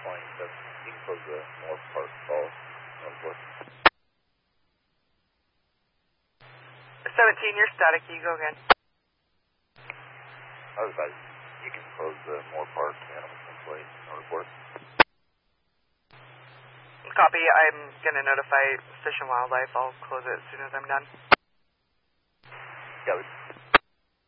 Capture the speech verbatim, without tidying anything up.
twenty-seven. You can close the Moore Park call. Report. seventeen, you're static. You go again. Otherwise, you can close the Moore Park animal control report. Copy. I'm going to notify Fish and Wildlife. I'll close it as soon as I'm done. Yeah,